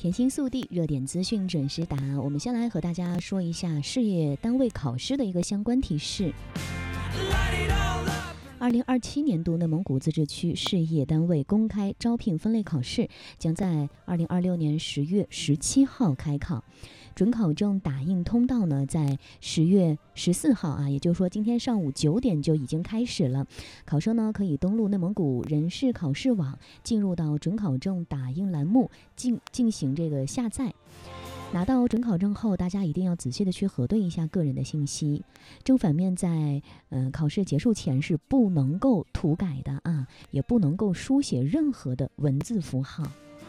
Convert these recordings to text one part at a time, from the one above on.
甜心速递，热点资讯准时答。我们先来和大家说一下事业单位考试的一个相关提示。2027年度内蒙古自治区事业单位公开招聘分类考试将在2026年10月17号开考，准考证打印通道呢在10月14号也就是说今天上午9点就已经开始了。考生呢可以登录内蒙古人事考试网，进入到准考证打印栏目进行这个下载。拿到准考证后，大家一定要仔细的去核对一下个人的信息。正反面在考试结束前是不能够涂改的也不能够书写任何的文字符号。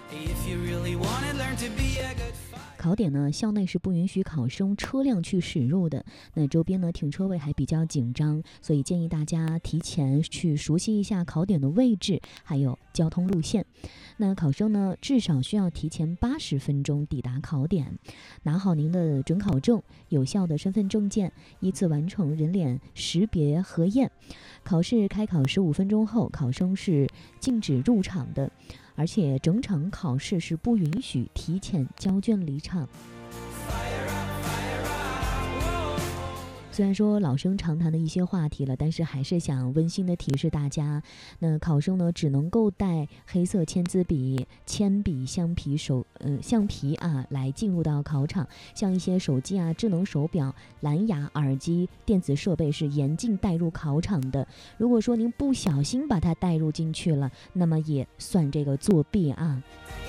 考点呢，校内是不允许考生车辆去驶入的。那周边呢，停车位还比较紧张，所以建议大家提前去熟悉一下考点的位置，还有交通路线。那考生呢，至少需要提前80分钟抵达考点，拿好您的准考证、有效的身份证件，依次完成人脸识别核验。考试开考15分钟后，考生是禁止入场的。而且整场考试是不允许提前交卷离场。虽然说老生常谈的一些话题了，但是还是想温馨的提示大家，那考生呢只能够带黑色签字笔、铅笔、橡皮来进入到考场，像一些手机智能手表、蓝牙耳机、电子设备是严禁带入考场的。如果说您不小心把它带入进去了，那么也算这个作弊